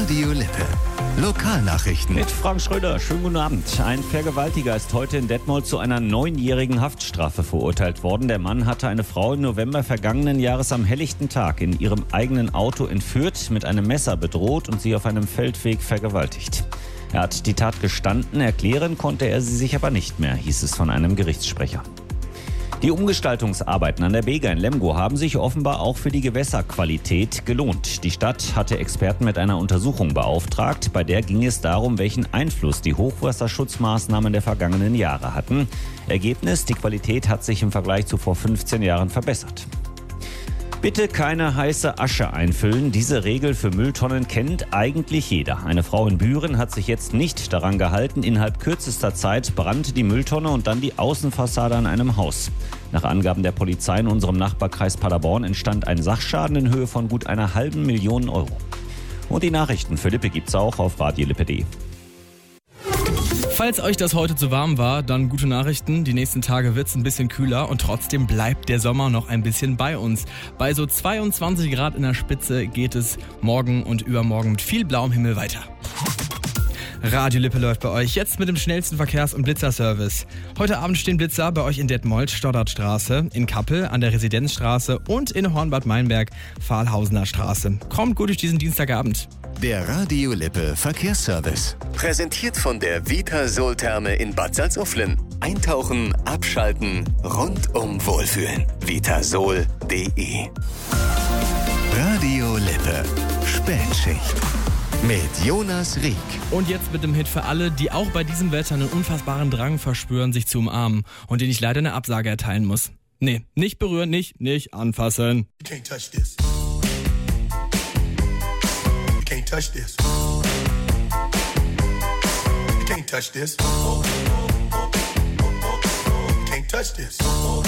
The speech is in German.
Radio Lippe. Lokalnachrichten. Mit Frank Schröder, schönen guten Abend. Ein Vergewaltiger ist heute in Detmold zu einer 9-jährigen Haftstrafe verurteilt worden. Der Mann hatte eine Frau im November vergangenen Jahres am helllichten Tag in ihrem eigenen Auto entführt, mit einem Messer bedroht und sie auf einem Feldweg vergewaltigt. Er hat die Tat gestanden, erklären konnte er sie sich aber nicht mehr, hieß es von einem Gerichtssprecher. Die Umgestaltungsarbeiten an der Beger in Lemgo haben sich offenbar auch für die Gewässerqualität gelohnt. Die Stadt hatte Experten mit einer Untersuchung beauftragt. Bei der ging es darum, welchen Einfluss die Hochwasserschutzmaßnahmen der vergangenen Jahre hatten. Ergebnis: Die Qualität hat sich im Vergleich zu vor 15 Jahren verbessert. Bitte keine heiße Asche einfüllen. Diese Regel für Mülltonnen kennt eigentlich jeder. Eine Frau in Büren hat sich jetzt nicht daran gehalten. Innerhalb kürzester Zeit brannte die Mülltonne und dann die Außenfassade an einem Haus. Nach Angaben der Polizei in unserem Nachbarkreis Paderborn entstand ein Sachschaden in Höhe von gut einer halben Million Euro. Und die Nachrichten für Lippe gibt's auch auf radiolippe.de. Falls euch das heute zu warm war, dann gute Nachrichten. Die nächsten Tage wird es ein bisschen kühler und trotzdem bleibt der Sommer noch ein bisschen bei uns. Bei so 22 Grad in der Spitze geht es morgen und übermorgen mit viel blauem Himmel weiter. Radio Lippe läuft bei euch jetzt mit dem schnellsten Verkehrs- und Blitzerservice. Heute Abend stehen Blitzer bei euch in Detmold, Stoddartstraße, in Kappel, an der Residenzstraße und in Hornbad Meinberg, Pfahlhausener Straße. Kommt gut durch diesen Dienstagabend. Der Radio Lippe Verkehrsservice. Präsentiert von der Vitasol-Therme in Bad Salzuflen. Eintauchen, abschalten, rundum wohlfühlen. Vitasol.de. Radio Lippe. Spätschicht. Mit Jonas Rieck. Und jetzt mit dem Hit für alle, die auch bei diesem Wetter einen unfassbaren Drang verspüren, sich zu umarmen und denen ich leider eine Absage erteilen muss. Nee, nicht berühren, nicht anfassen. You can't touch this. You can't touch this. You can't touch this. You can't touch this.